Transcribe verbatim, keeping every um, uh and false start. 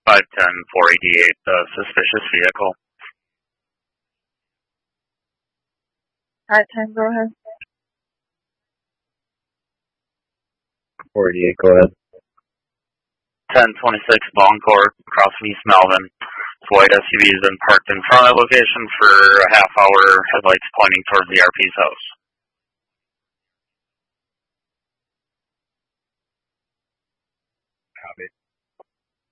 five ten, four eighty-eight, the suspicious vehicle. five ten, go ahead. four eighty-eight, go ahead. ten twenty-six Boncourt, across from East Melvin. This white S U V has been parked in front of the location for a half hour, headlights pointing towards the R P's house.